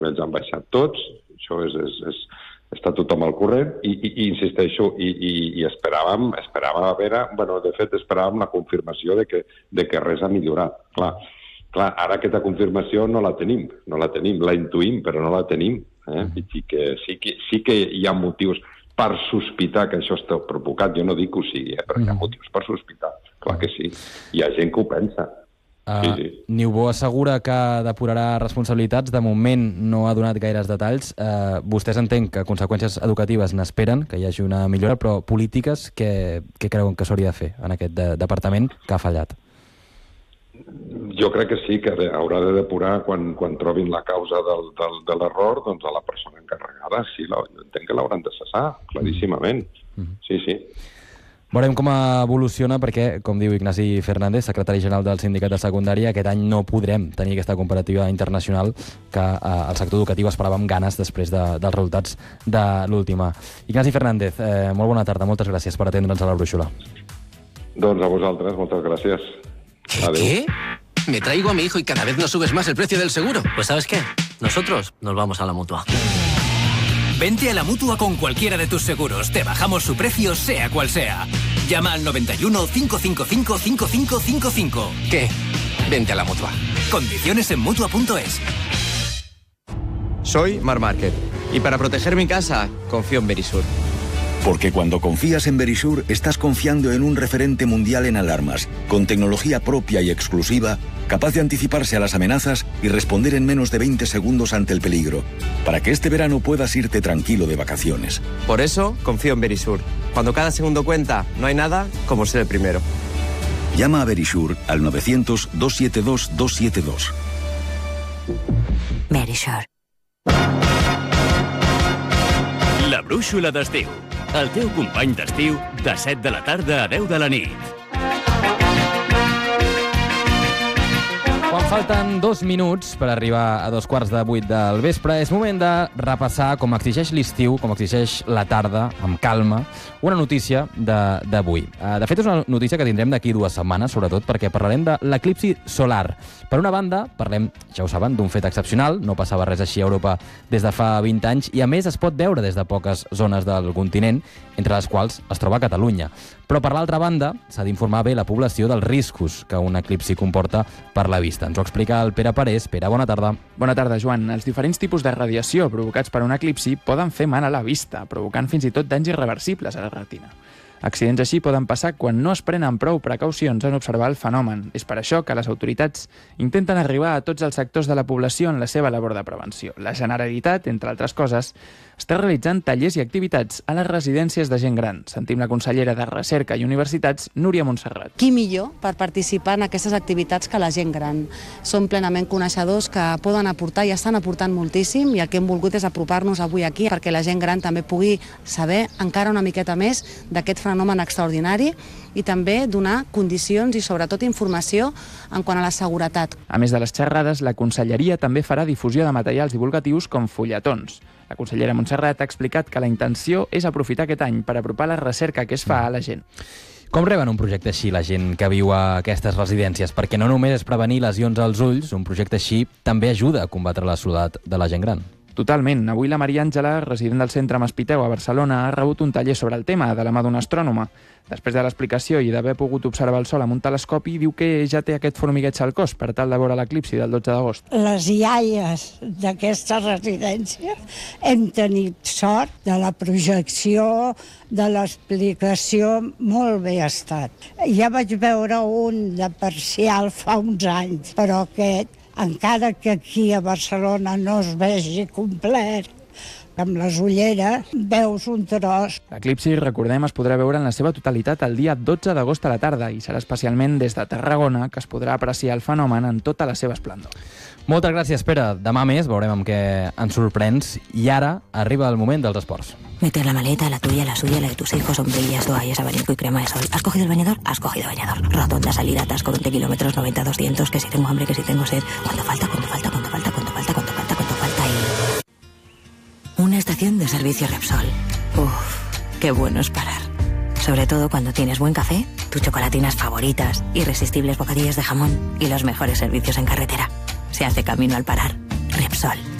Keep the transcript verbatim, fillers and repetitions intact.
ens han baixat tots, això és, és, és, està tothom al corrent, i, i, i insisteixo, i, i, i esperàvem, esperàvem a veure, bueno, de fet esperàvem la confirmació de que, de que res ha millorat. Clar, clar, ara aquesta confirmació no la tenim, no la tenim, la intuïm, però no la tenim. Eh? I sí que, sí, que, sí que hi ha motius per sospitar que això està provocat. Jo no dic que ho sigui, eh? però hi ha motius per sospitar. Clar que sí. Hi ha gent que ho pensa. Uh, sí, sí. Niubó assegura que depurarà responsabilitats. De moment no ha donat gaires detalls. Uh, vostès entenc que conseqüències educatives n'esperen, que hi hagi una millora, però polítiques, què, què creuen que s'hauria de fer en aquest de, departament que ha fallat? Jo crec que sí, que haurà de depurar quan, quan trobin la causa del, del, de l'error, doncs a la persona encarregada. Sí, la, jo entenc que l'hauran de cessar, claríssimament. Mm-hmm. Sí, sí. Veurem com evoluciona perquè, com diu Ignasi Fernández, secretari general del Sindicat de Secundària, aquest any no podrem tenir aquesta comparativa internacional que eh, el sector educatiu esperava amb ganes després de, dels resultats de l'última. Ignasi Fernández, eh, molt bona tarda, moltes gràcies per atendre'ns a la brúixola. Doncs a vosaltres, moltes gràcies. Adeu. ¿Qué? Me traigo a mi hijo y cada vez nos subes más el precio del seguro. Pues ¿sabes qué? Nosotros nos vamos a la Mutua. Vente a la Mutua con cualquiera de tus seguros. Te bajamos su precio, sea cual sea. Llama al noventa y uno, cinco cinco cinco, cinco cinco cinco cinco. ¿Qué? Vente a la Mutua. Condiciones en Mutua punto es. Soy Mar Market y para proteger mi casa confío en Verisur. Porque cuando confías en Verisur, estás confiando en un referente mundial en alarmas, con tecnología propia y exclusiva, capaz de anticiparse a las amenazas y responder en menos de veinte segundos ante el peligro, para que este verano puedas irte tranquilo de vacaciones. Por eso confío en Verisur. Cuando cada segundo cuenta, no hay nada como ser el primero. Llama a Verisur al novecientos, dos siete dos, dos siete dos. Verisur. La brúixola d'estiu. El teu company d'estiu de set de la tarda a deu de la nit. Quan falten dos minuts per arribar a dos quarts de vuit del vespre, és moment de repassar, com exigeix l'estiu, com exigeix la tarda, amb calma, una notícia d'avui. De fet, és una notícia que tindrem d'aquí dues setmanes, sobretot perquè parlarem de l'eclipsi solar. Per una banda, parlem, ja ho saben, d'un fet excepcional, no passava res així a Europa des de fa vint anys, i a més es pot veure des de poques zones del continent, entre les quals es troba Catalunya. Però per l'altra banda, s'ha d'informar bé la població dels riscos que un eclipsi comporta per la vista. Ens ho explica el Pere Parés. Pere, bona tarda. Bona tarda, Joan. Els diferents tipus de radiació provocats per un eclipsi poden fer mal a la vista, provocant fins i tot danys irreversibles a la retina. Accidents així poden passar quan no es prenen prou precaucions en observar el fenomen. És per això que les autoritats intenten arribar a tots els sectors de la població en la seva labor de prevenció. La Generalitat, entre altres coses, està realitzant tallers i activitats a les residències de gent gran. Sentim la consellera de Recerca i Universitats, Núria Montserrat. Qui millor per participar en aquestes activitats que la gent gran? Som plenament coneixedors que poden aportar i estan aportant moltíssim, i el que hem volgut és apropar-nos avui aquí perquè la gent gran també pugui saber encara una miqueta més d'aquest fenomen extraordinari i també donar condicions i sobretot informació en quant a la seguretat. A més de les xerrades, la Conselleria també farà difusió de materials divulgatius com fulletons. La consellera Montserrat ha explicat que la intenció és aprofitar aquest any per apropar la recerca que es fa a la gent. Com reben un projecte així la gent que viu a aquestes residències? Perquè no només és prevenir lesions als ulls, un projecte així també ajuda a combatre la soledat de la gent gran. Totalment. Avui la Maria Àngela, resident del centre Maspiteu a Barcelona, ha rebut un taller sobre el tema de la mà d'una astrònoma. Després de l'explicació i d'haver pogut observar el sol amb un telescopi, diu que ja té aquest formigueig al cos per tal de veure l'eclipsi del dotze d'agost. Les iaies d'aquesta residència hem tenit sort de la projecció, de l'explicació, molt bé ha estat. Ja vaig veure un de parcial fa uns anys, però aquest, encara que aquí a Barcelona no es vegi complet, amb les ulleres veus un tros. L'eclipsi, recordem, es podrà veure en la seva totalitat el dia dotze d'agost a la tarda i serà especialment des de Tarragona que es podrà apreciar el fenomen en tota la seva esplendor. Moltes gràcies, Pere. Demà més veurem amb què ens sorprens. I ara arriba el moment dels esports. Meter la maleta, la tuya, la suya, la de tus hijos, sombrillas, toallas, abanico y crema de sol. ¿Has cogido el bañador? Has cogido bañador. Rotonda, salida, atasco, veinte kilómetros, noventa, doscientos, que si tengo hambre, que si tengo sed. ¿Cuánto falta? ¿Cuánto falta? ¿Cuánto falta? ¿Cuánto falta? ¿Cuánto falta? ¿Cuánto falta? Y... una estación de servicio Repsol. Uf, qué bueno es parar. Sobre todo cuando tienes buen café, tus chocolatinas favoritas, irresistibles bocadillos de jamón y los mejores servicios en carretera. Se hace camino al parar. Repsol.